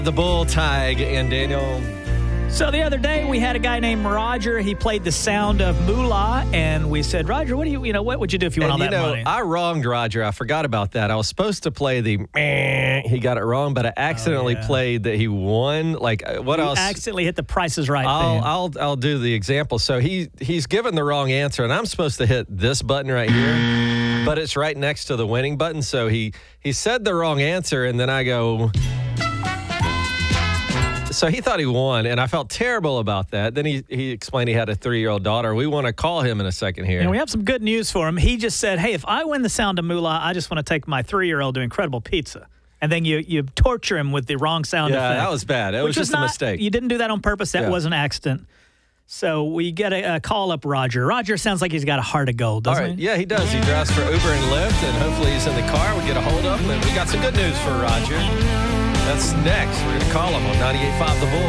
The Bull, Tig, and Daniel. So the other day we had a guy named Roger. He played the sound of Moolah, and we said, Roger, what would you do if you won all that money? I wronged Roger. I forgot about that. I was supposed to play the he got it wrong, but I accidentally played that he won. Like what else? Accidentally hit the Price is Right thing. I'll do the example. So he's given the wrong answer, and I'm supposed to hit this button right here, but it's right next to the winning button. So he said the wrong answer, and then I go. So he thought he won, and I felt terrible about that. Then he explained he had a 3-year-old daughter. We want to call him in a second here. And we have some good news for him. He just said, hey, if I win the sound of Moolah, I just want to take my 3-year-old to Incredible Pizza. And then you torture him with the wrong sound effect. Yeah, that was bad. It was just a mistake. You didn't do that on purpose. That was an accident. So we get a call up Roger. Roger sounds like he's got a heart of gold, doesn't he? Yeah, he does. He drives for Uber and Lyft, and hopefully he's in the car. We get a hold of him, and we got some good news for Roger. That's next. We're going to call him on 98.5 The Bull.